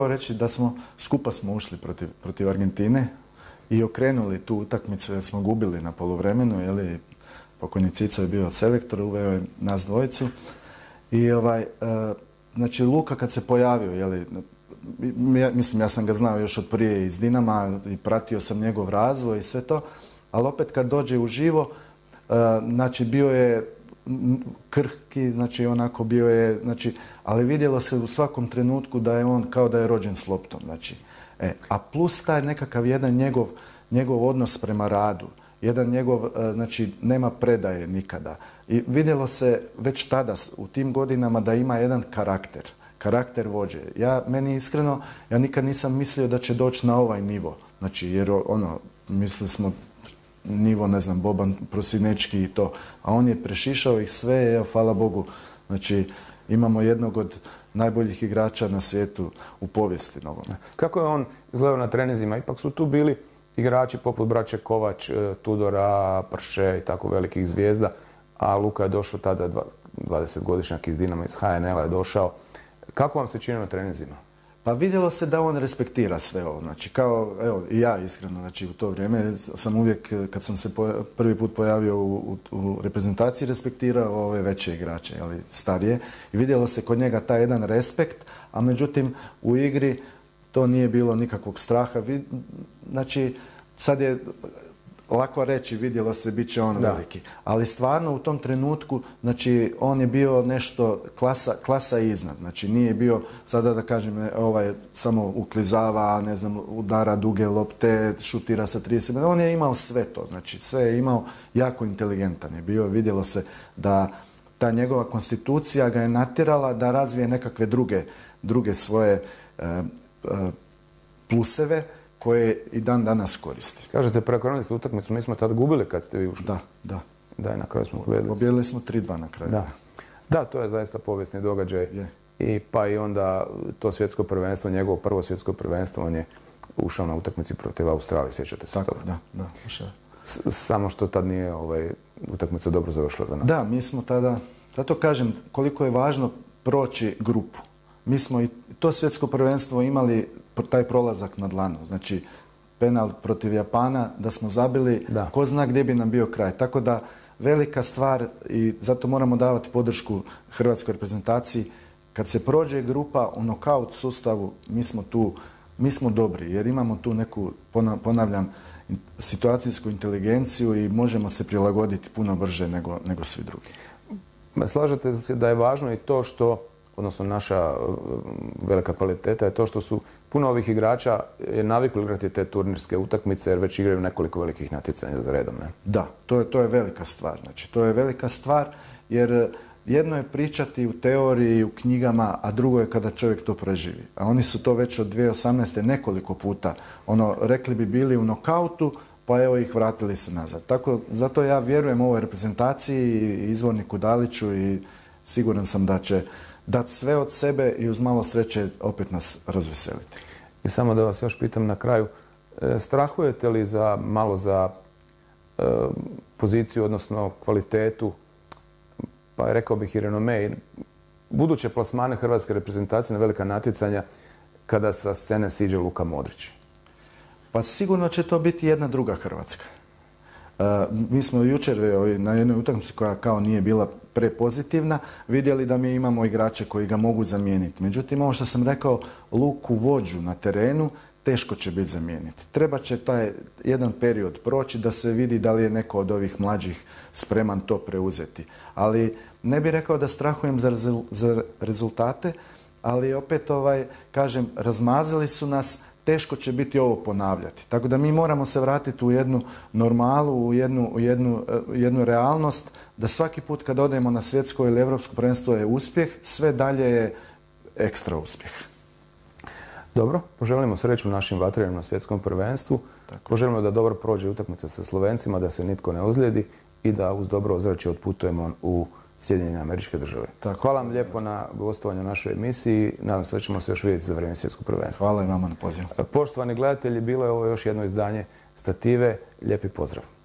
reći da skupa smo ušli protiv Argentine i okrenuli tu utakmicu jer smo gubili na poluvremenu, pokojni Cica je bio selektor, uveo je nas dvojicu i znači Luka kad se pojavio, mislim ja sam ga znao još od prije iz Dinama i pratio sam njegov razvoj i sve to, ali opet kad dođe uživo, znači bio je krhki, znači onako bio je, znači, ali vidjelo se u svakom trenutku da je on kao da je rođen s loptom, znači. A plus taj nekakav jedan njegov odnos prema radu, jedan njegov, znači nema predaje nikada. I vidjelo se već tada u tim godinama da ima jedan karakter vođe. Meni iskreno, ja nikad nisam mislio da će doći na ovaj nivo, znači jer mislili smo nivo, ne znam, Boban Prosinečki i to, a on je prešišao ih sve, evo, hvala Bogu, znači imamo jednog od najboljih igrača na svijetu u povijesti nogometa. Kako je on izgledao na treninzima? Ipak su tu bili igrači poput braće Kovač, Tudora, Prše i tako velikih zvijezda, a Luka je došao tada 20-godišnjak iz Dinama, iz HNL-a je došao. Kako vam se čini na treninzima? Pa vidjelo se da on respektira sve ovo, znači kao, evo i ja iskreno, znači u to vrijeme sam uvijek, kad sam se prvi put pojavio u reprezentaciji, respektirao ove veće igrače, starije, i vidjelo se kod njega taj jedan respekt, a međutim u igri to nije bilo nikakvog straha, znači sad je lako reći, vidjelo se, bit će on veliki, ali stvarno u tom trenutku, znači on je bio nešto klasa iznad, znači nije bio, sada da kažem, samo uklizava, ne znam, udara duge lopte, šutira sa 30 metara, on je imao sve to, znači sve je imao, jako inteligentan je bio, vidjelo se da ta njegova konstitucija ga je natjerala da razvije nekakve druge svoje pluseve, koje i dan danas koristi. Kažete, preokrenuli ste utakmicu, mi smo tad gubili kad ste vi ušli. Da. Da, i na kraju smo pobjedili. Pobjedili smo 3-2 na kraju. Da, to je zaista povijesni događaj. Pa i onda to svjetsko prvenstvo, njegovo prvo svjetsko prvenstvo, on je ušao na utakmici protiv Australije, sjećate se toga? Da. Samo što tad nije utakmica dobro završila za nas. Da, mi smo tada, zato kažem koliko je važno proći grupu. Mi smo i to svjetsko prvenstvo imali taj prolazak na dlanu, znači penal protiv Japana, da smo zabili, ko zna gdje bi nam bio kraj. Tako da velika stvar i zato moramo davati podršku hrvatskoj reprezentaciji. Kad se prođe grupa u nokaut sustavu, mi smo dobri jer imamo tu neku, ponavljam, situacijsku inteligenciju i možemo se prilagoditi puno brže nego svi drugi. Slažete se da je važno i to što, odnosno naša velika kvaliteta je to što su puno ovih igrača navikli igrati te turnirske utakmice jer već igraju nekoliko velikih natjecanja za redom, ne? Da, to je velika stvar. Znači, to je velika stvar jer jedno je pričati u teoriji, u knjigama, a drugo je kada čovjek to preživi. A oni su to već od 2018. nekoliko puta, rekli bi bili u nokautu, pa evo ih vratili se nazad. Zato ja vjerujem ovoj reprezentaciji i izvorniku Daliću i siguran sam da će dati sve od sebe i uz malo sreće opet nas razveseliti. I samo da vas još pitam na kraju, strahujete li malo za poziciju, odnosno kvalitetu, pa rekao bih i renome, buduće plasmane hrvatske reprezentacije na velika natjecanja kada sa scene siđe Luka Modrić? Pa sigurno će to biti jedna druga Hrvatska. Mi smo jučer na jednoj utakmici koja kao nije bila prepozitivna vidjeli da mi imamo igrače koji ga mogu zamijeniti. Međutim, ovo što sam rekao, Luku vođu na terenu teško će biti zamijeniti. Treba će taj jedan period proći da se vidi da li je neko od ovih mlađih spreman to preuzeti. Ali ne bih rekao da strahujem za rezultate, ali opet kažem, razmazili su nas, teško će biti ovo ponavljati. Tako da mi moramo se vratiti u jednu normalu, u jednu realnost, da svaki put kad odemo na svjetsko ili evropsko prvenstvo je uspjeh, sve dalje je ekstra uspjeh. Dobro, poželimo sreću našim vatrenima na svjetskom prvenstvu. Poželimo da dobro prođe utakmica sa Slovencima, da se nitko ne ozlijedi i da uz dobro ozračje otputujemo u Sjedinjene Američke Države. Hvala vam lijepo na gostovanju u našoj emisiji. Nadam se da ćemo se još vidjeti za vrijeme svjetskog prvenstva. Hvala i vama na pozivu. Poštovani gledatelji, bilo je ovo još jedno izdanje Stative. Lijepi pozdrav.